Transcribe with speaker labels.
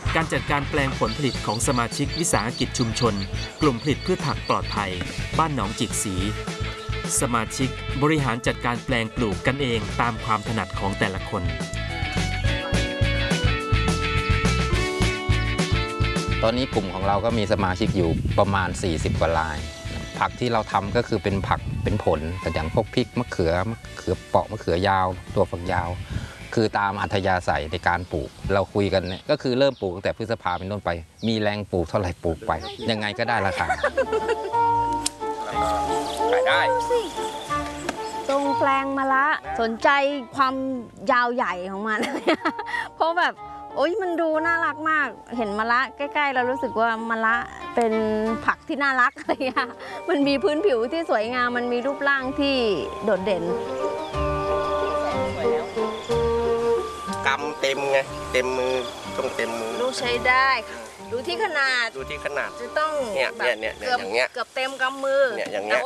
Speaker 1: การจัดการแปลงผลผลิตของสมาชิกวิสาหกิจชุมชนกลุ่มผลิตพืชผักปลอดภัยบ้านหนองจิกสีสมาชิกบริหารจัดการแปลงปลูกกันเองตามความถนัดของแต่ละคน
Speaker 2: ตอนนี้กลุ่มของเราก็มีสมาชิกอยู่ประมาณ40 กว่ารายผักที่เราทำก็คือเป็นผักเป็นผลอย่างพวกพริกมะเขือเปาะมะเขือยาวตัวฝักยาวคือตามอัธยาศัยในการปลูกเราคุยกันเนี่ยก็คือเริ่มปลูกตั้งแต่พฤษภาเป็นต้นไปมีแรงปลูกเท่าไหร่ปลูกไปยังไงก็ได้ราคาขายได้
Speaker 3: ตรงแปลงมะละสนใจความยาวใหญ่ของมัน เพราะแบบโอ๊ยมันดูน่ารักมากเห็นมะละใกล้ๆเรารู้สึกว่ามะละเป็นผักที่น่ารักอะไรอย่างเงี้ยมันมีพื้นผิวที่สวยงามมันมีรูปร่างที่โดดเด่น
Speaker 4: กำเต็มไงเต็มมือต้องเต็มมือ
Speaker 3: ดูใช้ได้ดูที่ขนาด
Speaker 4: จะต้อง
Speaker 3: เนี่ย
Speaker 4: อย่างเงี้ย
Speaker 3: เกือบเต็มกำมือ
Speaker 4: เนี่ยอย่างเงี้ย